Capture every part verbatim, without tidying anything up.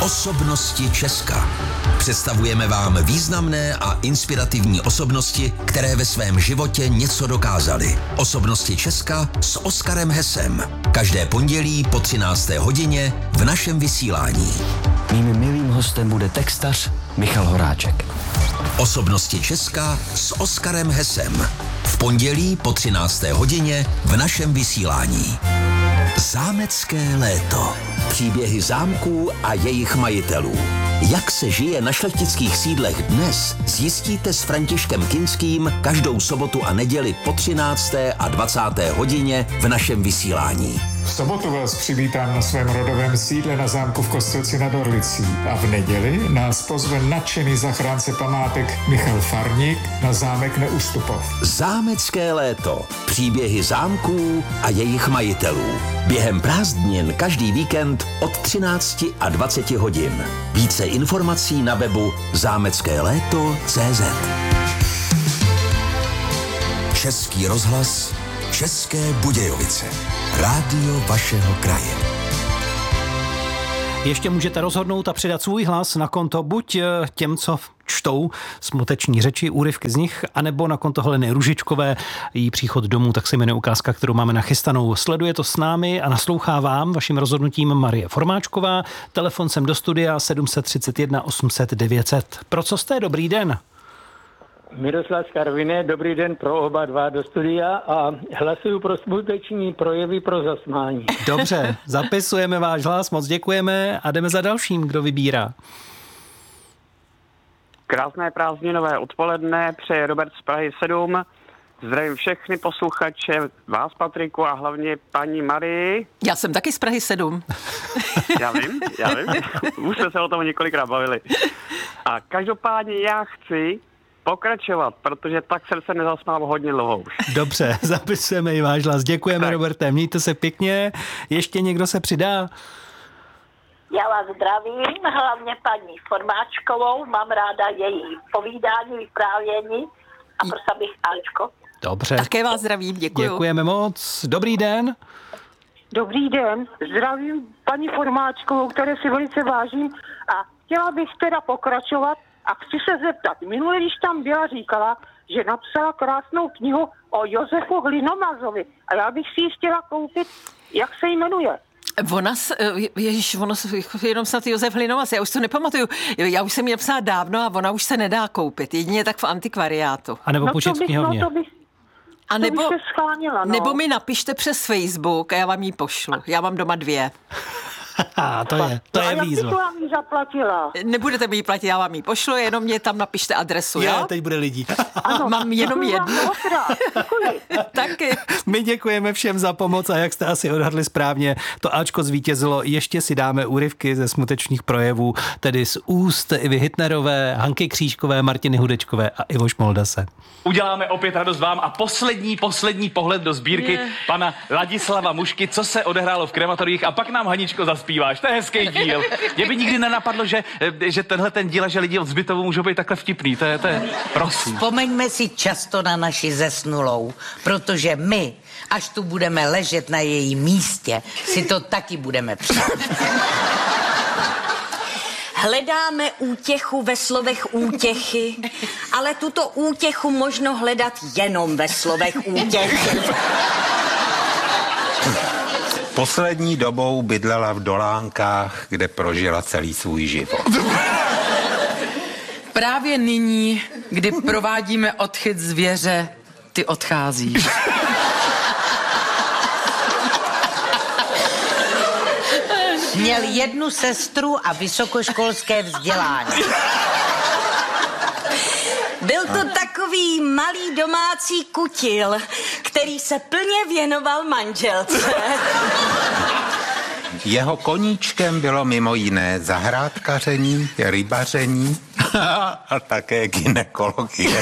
Osobnosti Česka. Představujeme vám významné a inspirativní osobnosti, které ve svém životě něco dokázaly. Osobnosti Česka s Oskarem Hesem. Každé pondělí po třinácté hodině v našem vysílání. Mým milým hostem bude textař Michal Horáček. Osobnosti Česka s Oskarem Hesem. V pondělí po třinácté hodině v našem vysílání. Zámecké léto. Příběhy zámků a jejich majitelů. Jak se žije na šlechtických sídlech dnes, zjistíte s Františkem Kinským každou sobotu a neděli po třinácté a dvacáté hodině v našem vysílání. V sobotu vás přivítám na svém rodovém sídle na zámku v Kostelci nad Orlicí a v neděli nás pozve nadšený zachránce památek Michal Farník na zámek Neustupov. Zámecké léto. Příběhy zámků a jejich majitelů. Během prázdnin každý víkend od třinácti a dvaceti hodin. Více informací na webu zámecké léto tečka cé zet. Český rozhlas, České Budějovice. Rádio vašeho kraje. Ještě můžete rozhodnout a přidat svůj hlas na konto buď těm, co čtou smuteční řeči, úryvky z nich, anebo na konto Heleny Růžičkové, její příchod domů, tak se jmenuje ukázka, kterou máme nachystanou. Sleduje to s námi a naslouchá vám vaším rozhodnutím Marie Formáčková. Telefon sem do studia sedm set třicet jedna osm set devět set. Pro co jste? Dobrý den. Miroslav z Karviné, dobrý den pro oba dva do studia a hlasuju pro smuteční projevy pro zasmání. Dobře, zapisujeme váš hlas, moc děkujeme a jdeme za dalším, kdo vybírá. Krásné prázdninové odpoledne, přeje Robert z Prahy sedm. Zdravím všechny posluchače, vás Patriku a hlavně paní Marii. Já jsem taky z Prahy sedm. Já vím, já vím, už jsme se o tom několikrát bavili. A každopádně já chci pokračovat, protože tak jsem se nezasmál hodně dlouho už. Dobře, zapisujeme i váš hlas. Děkujeme, tak. Roberte, mějte se pěkně. Ještě někdo se přidá? Já vás zdravím, hlavně paní Formáčkovou, mám ráda její povídání, vyprávění a prosím bych Alčko. Dobře. Také vás zdravím, děkuju. Děkujeme moc. Dobrý den. Dobrý den, zdravím paní Formáčkovou, které si velice vážím a chtěla bych teda pokračovat a chci se zeptat. Minule, když tam byla, říkala, že napsala krásnou knihu o Josefu Hlinomazovi a já bych si ji chtěla koupit, jak se jmenuje. Ona, ježiš, ono, jenom snad Josef Hlinomaz, já už to nepamatuju. Já už jsem ji napsala dávno a ona už se nedá koupit, jedině tak v antikvariátu. A nebo no počít v knihovně. No to bych, a nebo, to bych se schánila, no. Nebo mi napište přes Facebook a já vám ji pošlu. Já mám doma dvě. to je, to je no výzva. A jak bych zaplatila? Nebudete mi ji platit, já vám ji pošlu, jenom mě tam napište adresu, jo? Já, teď bude lidí. Ano, mám jenom jednu. Taky. My děkujeme všem za pomoc a jak jste asi odhadli správně, to Ačko zvítězilo. Ještě si dáme úryvky ze smutečných projevů, tedy z úst Ivy Hitnerové, Hanky Křížkové, Martiny Hudečkové a Ivo Šmoldase. Uděláme opět radost vám a poslední, poslední pohled do sbírky je. pana Ladislava Mušky, co se odehrálo v krematoriích a pak nám Haničko zaspíváš. To je hezký díl. Mě by nikdy nenapadlo, že, že tenhle ten díl a že lidi od Zbytovu můžou být takhle vtipný. To je, to je, prosím. Vzpomeňme si často na naši zesnulou, protože my, až tu budeme ležet na jejím místě, si to taky budeme přát. Hledáme útěchu ve slovech útěchy, ale tuto útěchu možno hledat jenom ve slovech útěchy. Poslední dobou bydlela v Dolánkách, kde prožila celý svůj život. Právě nyní, kdy provádíme odchyt zvěře, ty odcházíš. Měl jednu sestru a vysokoškolské vzdělání. Byl to takový malý domácí kutil, který se plně věnoval manželce. Jeho koníčkem bylo mimo jiné zahrádkaření, rybaření a také gynekologie.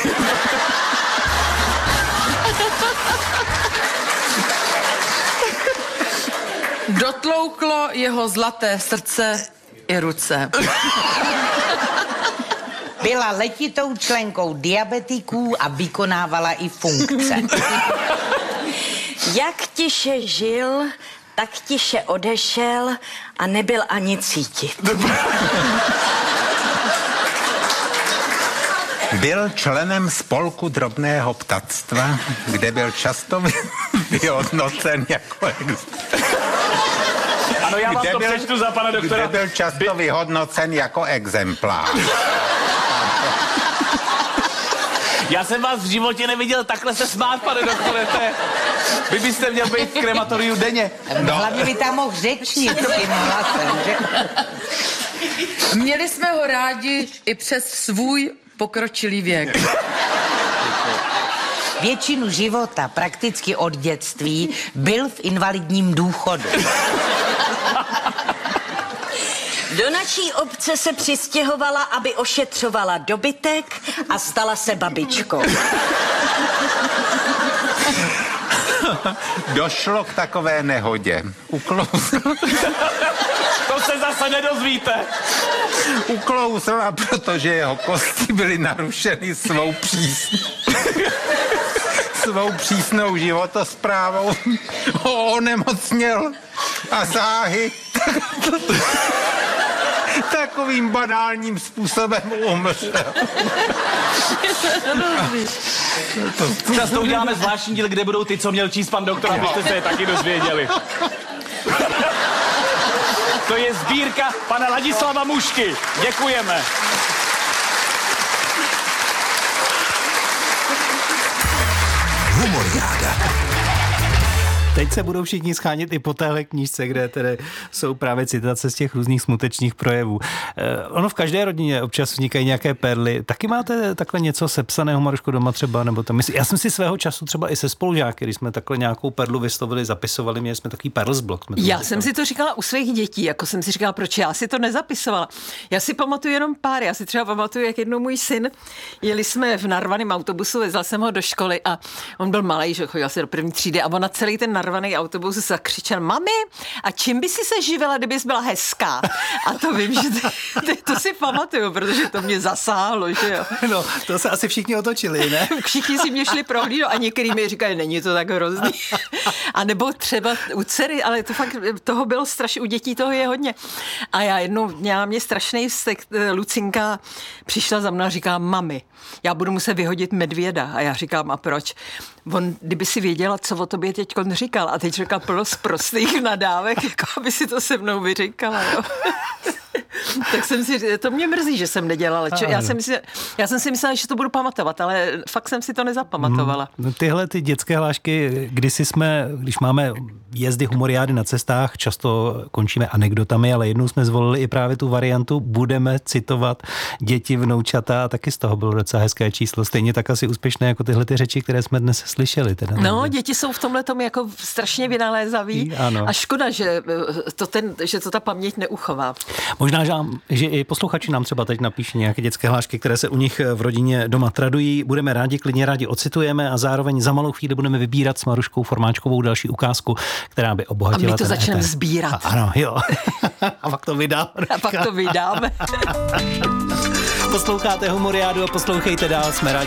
Dotlouklo jeho zlaté srdce i ruce. Byla letitou členkou diabetiků a vykonávala i funkce. Jak tiše žil tak tiše odešel a nebyl ani cítit. Byl členem spolku drobného ptactva, kde byl často vyhodnocen jako ex... Ano, já vám kde to byl, přečtu za pana doktora. Kde byl často vyhodnocen jako exemplář. Já jsem vás v životě neviděl takhle se smát, pane doktore. To je... Vy byste měl být v krematoriu denně. No. Hlavně by tam mohl řečnit tím hlasem. Že? Měli jsme ho rádi i přes svůj pokročilý věk. Většinu života, prakticky od dětství, byl v invalidním důchodu. Do naší obce se přistěhovala, aby ošetřovala dobytek a stala se babičkou. Došlo k takové nehodě. Uklouzl. To se zase nedozvíte. Uklouzla, protože jeho kosti byly narušeny svou přísnou, svou přísnou životosprávou. Ho onemocněl a záhy takovým banálním způsobem umřel. Často uděláme zvláštní díl, kde budou ty, co měl číst pan doktor, abyste se je taky dozvěděli. To je sbírka pana Ladislava Mušky. Děkujeme. Humoriáda. Teď se budou všichni schánět i po téhle knížce, kde tedy jsou právě citace z těch různých smutečných projevů. Eh, ono v každé rodině občas vznikají nějaké perly. Taky máte takhle něco sepsaného, Maruško, doma třeba? Nebo tam, já jsem si svého času třeba i se spolužáky, když jsme takhle nějakou perlu vyslovili, zapisovali, měli jsme takový perlsblok. Já jsem si to říkala u svých dětí, jako jsem si říkala, proč já si to nezapisovala. Já si pamatuju jenom pár, já si třeba pamatuju, jak jednou můj syn, jeli jsme v narvaném autobusu, vezla jsem ho do školy a on byl malej, že chodil asi do první třídy a on na celý ten narvaný autobus zakřičel: mami, a čím by si se živila, kdybys byla hezká? A to vím, že to, to, to si pamatuju, protože to mě zasáhlo, že jo. No, to se asi všichni otočili, ne? Všichni si mě šli prohlídnout a některý mi říkají, není to tak hrozný. A nebo třeba u dcery, ale to fakt, toho bylo strašně, u dětí toho je hodně. A já jednou měla mě strašný vztek, Lucinka přišla za mnou a říká: mami, já budu muset vyhodit medvěda. A já říkám: a proč? On, kdyby si věděla, co o tobě teď říkal, a teď říkal plno z prostých nadávek, jako aby si to se mnou vyříkala, jo. Tak jsem si, to mě mrzí, že jsem nedělala. Čo, já, jsem si, já jsem si myslela, že to budu pamatovat, ale fakt jsem si to nezapamatovala. Hmm. Tyhle ty dětské hlášky, kdysi jsme, když máme jezdy humoriády na cestách, často končíme anekdotami, ale jednou jsme zvolili i právě tu variantu, budeme citovat děti, vnoučata, a taky z toho bylo docela hezké číslo. Stejně tak asi úspěšné jako tyhle ty řeči, které jsme dnes slyšeli. Teda, no, ne? Děti jsou v tomhle tom jako strašně vynalézaví a škoda, že to, ten, že to ta paměť neuchová. Možná, že, že i posluchači nám třeba teď napíší nějaké dětské hlášky, které se u nich v rodině doma tradují. Budeme rádi, klidně rádi ocitujeme a zároveň za malou chvíli budeme vybírat s Maruškou Formáčkovou další ukázku, která by obohatila. A my to začneme éter. Sbírat. A, ano, jo. A pak to vydáme. A pak to vydáme. Posloucháte humoriádu a poslouchejte dál, jsme rádi.